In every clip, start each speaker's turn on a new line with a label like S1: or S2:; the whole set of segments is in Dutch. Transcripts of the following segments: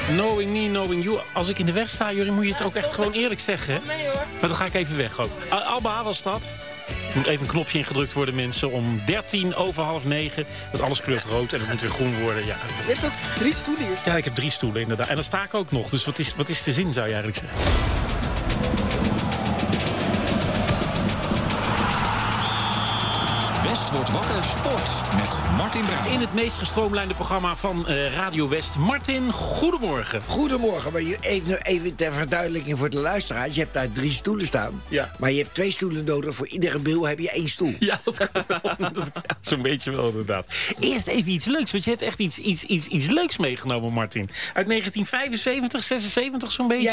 S1: Knowing me, knowing you. Als ik in de weg sta, Jurrie, moet je het ook echt gewoon eerlijk zeggen. Hè?
S2: Nee hoor.
S1: Maar dan ga ik even weg ook. Alba was dat. Er moet even een knopje ingedrukt worden, mensen. Om 9:13. Dat alles kleurt rood en het moet weer groen worden. Ja.
S2: Je hebt ook 3 stoelen hier.
S1: Ja, ik heb 3 stoelen inderdaad. En dan sta ik ook nog. Dus wat is de zin, zou je eigenlijk zeggen?
S3: West wordt wakker sport met Martin Braam.
S1: In het meest gestroomlijnde programma van Radio West. Martin, goedemorgen.
S4: Goedemorgen, maar even ter verduidelijking voor de luisteraars. Je hebt daar 3 stoelen staan,
S1: Ja.
S4: maar je hebt 2 stoelen nodig. Voor iedere bil heb je 1 stoel.
S1: Ja, dat kan wel. Zo'n beetje wel, inderdaad. Eerst even iets leuks, want je hebt echt iets leuks meegenomen, Martin. Uit 1975, 76 zo'n beetje.
S4: Ja,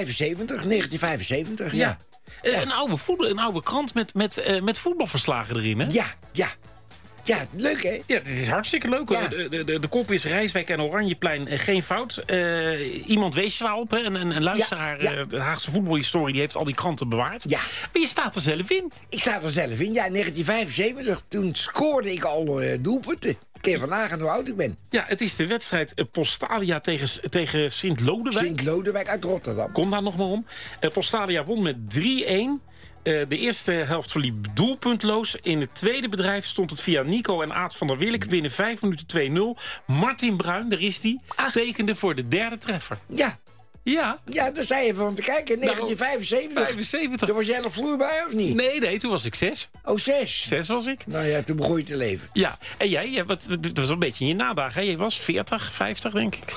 S4: 1975, ja.
S1: Een oude krant met voetbalverslagen erin, hè?
S4: Ja, leuk hè?
S1: Ja, dit is hartstikke leuk.
S4: Ja.
S1: De kop is Rijswijk en Oranjeplein, geen fout. Iemand wees je daarop, hè? Een luisteraar,
S4: Ja.
S1: de Haagse voetbalhistorie, die heeft al die kranten bewaard.
S4: Ja.
S1: Maar je staat er zelf in.
S4: Ik sta er zelf in. Ja, 1975, toen scoorde ik al doelpunten. Kun je vandaag aan hoe oud ik ben.
S1: Ja, het is de wedstrijd Postalia tegen Sint-Lodewijk.
S4: Sint-Lodewijk uit Rotterdam.
S1: Kom daar nog maar om. Postalia won met 3-1. De eerste helft verliep doelpuntloos. In het tweede bedrijf stond het via Nico en Aad van der Willek. Binnen 5 minuten 2-0. Martin Bruin, daar is die, tekende voor de derde treffer.
S4: Ja,
S1: Ja,
S4: daar zei je van te kijken. 1975.
S1: 75.
S4: Toen was jij nog vloeibaar of niet?
S1: Nee, toen was ik 6.
S4: Oh, 6.
S1: 6 was ik.
S4: Nou ja, toen begon je te leven.
S1: Ja, en jij, dat was een beetje in je nadagen. Hè? Jij was 40, 50 denk ik.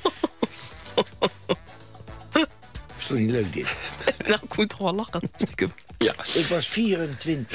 S4: Is toch niet leuk dit?
S2: Nou, ik moet toch wel lachen. Stiekem.
S1: Ja.
S4: Ik was 24.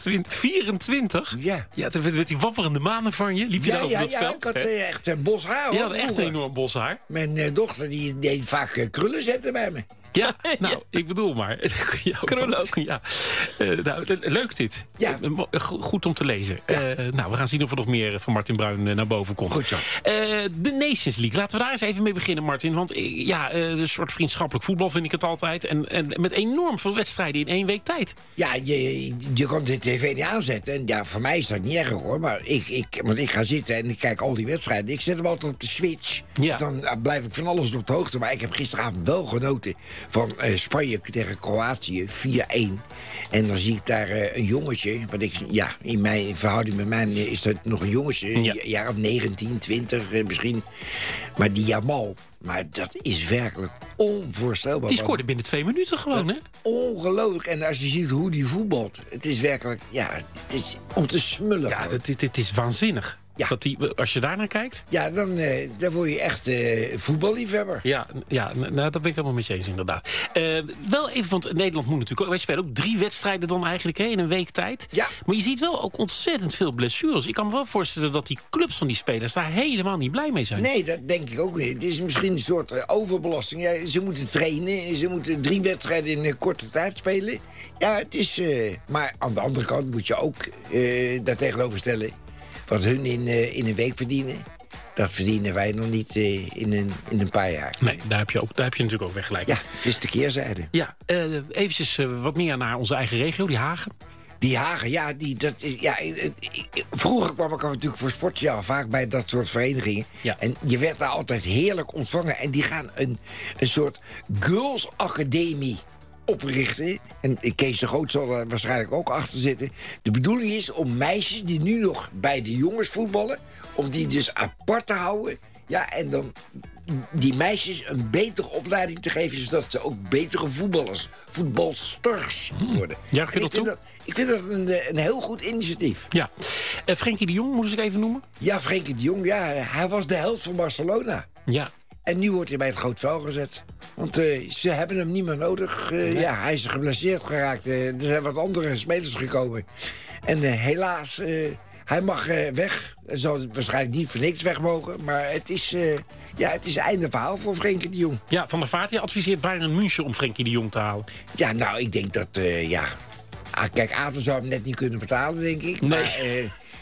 S1: 24?
S4: Ja.
S1: Ja, met die wapperende manen van je. Liep je daar over dat veld?
S4: ik had
S1: hè?
S4: echt een bos haar.
S1: Je
S4: hoor,
S1: had echt
S4: vroeger.
S1: een enorm bos haar.
S4: Mijn dochter die deed vaak krullen zetten bij me.
S1: Ja, nou, ik bedoel maar.
S2: Krullen ook.
S1: Ja. Leuk dit.
S4: Ja.
S1: Goed om te lezen. Nou, we gaan zien of er nog meer van Martin Bruin naar boven komt.
S4: Goed zo.
S1: De Nations League. Laten we daar eens even mee beginnen, Martin. Want een soort vriendschappelijk voetbal vind ik het altijd. En met enorm veel wedstrijden in 1 week tijd.
S4: Ja, je kon de tv niet aanzetten. En ja, voor mij is dat niet erg hoor. Maar want ik ga zitten en ik kijk al die wedstrijden. Ik zet hem altijd op de Switch.
S1: Ja.
S4: Dus dan blijf ik van alles op de hoogte. Maar ik heb gisteravond wel genoten van Spanje tegen Kroatië 4-1. En dan zie ik daar een jongetje. In mijn verhouding met mij is dat nog een jongetje.
S1: Ja.
S4: Een jaar of 19, 20 misschien. Maar die Jamal, maar dat is werkelijk onvoorstelbaar.
S1: Die scoorde binnen 2 minuten gewoon, hè?
S4: Ongelooflijk. En als je ziet hoe die voetbalt, het is werkelijk, het is om te smullen.
S1: Ja,
S4: gewoon.
S1: dit is waanzinnig.
S4: Ja.
S1: Als je daar naar kijkt.
S4: Ja, dan word je echt voetballiefhebber.
S1: Ja, nou, dat ben ik helemaal met je eens, inderdaad. Wel even, want Nederland moet natuurlijk ook. Wij spelen ook 3 wedstrijden dan eigenlijk in een week tijd.
S4: Ja.
S1: Maar je ziet wel ook ontzettend veel blessures. Ik kan me wel voorstellen dat die clubs van die spelers daar helemaal niet blij mee zijn.
S4: Nee, dat denk ik ook niet. Het is misschien een soort overbelasting. Ja, ze moeten trainen, ze moeten 3 wedstrijden in een korte tijd spelen. Ja, het is. Maar aan de andere kant moet je ook daar tegenover stellen. Wat hun in een week verdienen, dat verdienen wij nog niet in een paar jaar.
S1: Nee, daar heb je natuurlijk ook weer gelijk.
S4: Ja, het is de keerzijde.
S1: Ja, eventjes wat meer naar onze eigen regio, die Hagen.
S4: Die Hagen, vroeger kwam ik natuurlijk voor sportjaar vaak bij dat soort verenigingen.
S1: Ja.
S4: En je werd daar altijd heerlijk ontvangen. En die gaan een soort girls academie oprichten. En Kees de Groot zal er waarschijnlijk ook achter zitten. De bedoeling is om meisjes die nu nog bij de jongens voetballen, om die dus apart te houden. Ja, en dan die meisjes een betere opleiding te geven, zodat ze ook betere voetbalsters worden.
S1: Juich je dat toe?
S4: Ik vind dat een heel goed initiatief.
S1: Ja. Frenkie de Jong, moet ik even noemen?
S4: Ja, Frenkie de Jong, hij was de helft van Barcelona.
S1: Ja.
S4: En nu wordt hij bij het groot vuil gezet. Want ze hebben hem niet meer nodig. Ja, hij is geblesseerd geraakt. Er zijn wat andere spelers gekomen. En helaas, hij mag weg. Hij zal waarschijnlijk niet voor niks weg mogen. Maar het is einde verhaal voor Frenkie de Jong.
S1: Ja, Van der Vaart, je adviseert Bayern München om Frenkie de Jong te halen.
S4: Ja, nou, ik denk dat, kijk, Aten zou hem net niet kunnen betalen, denk ik.
S1: Nee.
S4: Maar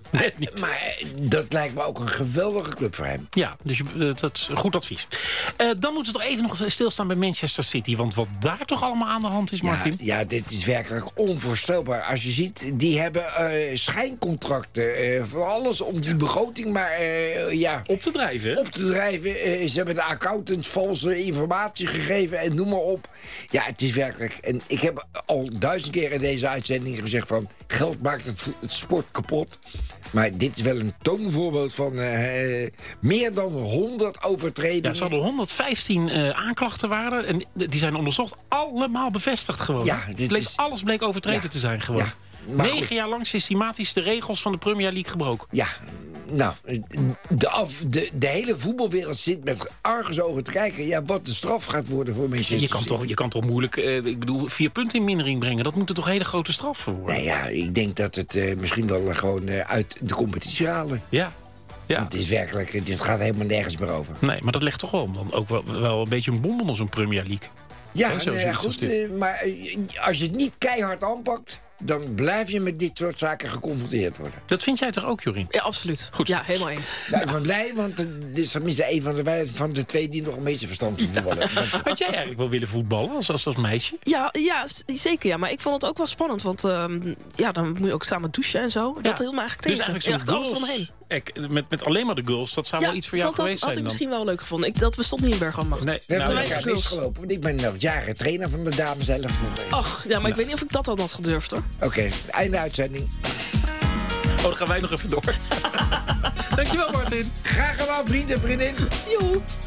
S1: Net niet.
S4: Maar dat lijkt me ook een geweldige club voor hem.
S1: Ja, dus dat is een goed advies. Dan moeten we toch even nog stilstaan bij Manchester City. Want wat daar toch allemaal aan de hand is, Martin?
S4: Ja, dit is werkelijk onvoorstelbaar. Als je ziet, die hebben schijncontracten. Voor alles om die begroting maar
S1: Op te drijven, hè?
S4: op te drijven. Ze hebben de accountants valse informatie gegeven en noem maar op. Ja, het is werkelijk... En ik heb al 1000 keer in deze uitzending gezegd van... geld maakt het sport kapot. Maar dit is wel een toonvoorbeeld van meer dan 100 overtredingen.
S1: Ja, ze hadden 115 aanklachten waren. En die zijn onderzocht. Allemaal bevestigd gewoon.
S4: Ja,
S1: Alles bleek overtreden te zijn gewoon.
S4: Ja, maar
S1: 9
S4: goed.
S1: jaar lang systematisch de regels van de Premier League gebroken.
S4: Ja, nou, de hele voetbalwereld zit met argusogen te kijken... ja, wat de straf gaat worden voor Manchester City.
S1: Je kan toch moeilijk, 4 punten in mindering brengen. Dat moeten toch hele grote straffen worden?
S4: Nou ja, ik denk dat het misschien wel gewoon uit de competitie halen.
S1: Ja.
S4: Het is werkelijk, dit gaat helemaal nergens meer over.
S1: Nee, maar dat legt toch wel dan ook wel een beetje een bom onder zo'n Premier League.
S4: Ja,
S1: Zo
S4: nou ja, goed, maar als je het niet keihard aanpakt... dan blijf je met dit soort zaken geconfronteerd worden.
S1: Dat vind jij toch ook, Jorien?
S2: Ja, absoluut.
S1: Goed.
S2: Ja, helemaal eens.
S4: Nou, ik ben blij, want dit is tenminste een van de twee... die nog een beetje verstand van voetballen.
S1: Had jij eigenlijk wel willen voetballen als meisje?
S2: Ja, zeker. Ja. Maar ik vond het ook wel spannend. Want dan moet je ook samen douchen en zo. Dat hield me eigenlijk
S1: Dus
S2: tegen.
S1: eigenlijk zo'n
S2: alles omheen.
S1: met alleen maar de girls, dat zou wel iets voor jou geweest zijn
S2: had ik
S1: dan.
S2: misschien wel leuk gevonden. Dat bestond niet in Bergambacht.
S1: Nee,
S4: We hebben
S1: nou,
S4: elkaar
S2: girls.
S4: misgelopen, want ik ben nog jaren trainer van de dames zelf.
S2: Ach, ja, maar ik weet niet of ik dat dan had gedurfd, hoor.
S4: Oké, einde uitzending.
S1: dan gaan wij nog even door. Dankjewel, Martin.
S4: Graag gedaan, vrienden en vriendin.
S2: Joe.